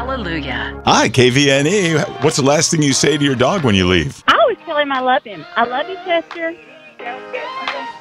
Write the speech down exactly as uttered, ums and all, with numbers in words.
Hallelujah. Hi, K V N E. What's the last thing you say to your dog when you leave? I always tell him I love him. I love you, Chester.